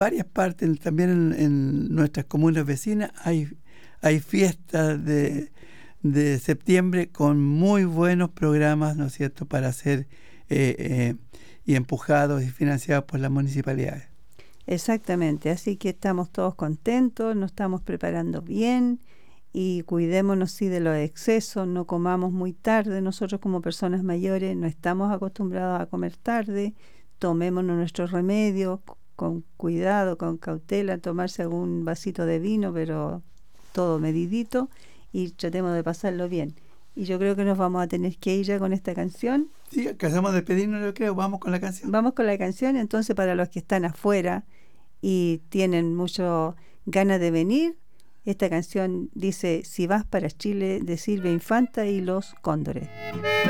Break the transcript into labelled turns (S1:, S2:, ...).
S1: varias partes, también en nuestras comunas vecinas, hay fiestas de septiembre con muy buenos programas, ¿no es cierto?, para ser y empujados y financiados por las municipalidades.
S2: Exactamente, así que estamos todos contentos, nos estamos preparando bien y cuidémonos sí de los excesos, no comamos muy tarde. Nosotros como personas mayores no estamos acostumbrados a comer tarde, tomémonos nuestros remedios con cuidado, con cautela, tomarse algún vasito de vino, pero todo medidito, y tratemos de pasarlo bien. Y yo creo que nos vamos a tener que ir ya con esta canción.
S1: Sí, alcanzamos a despedirnos, yo creo. Vamos con la canción.
S2: Vamos con la canción, entonces, para los que están afuera y tienen mucho ganas de venir, esta canción dice: Si vas para Chile, de Silvia Infanta y los Cóndores.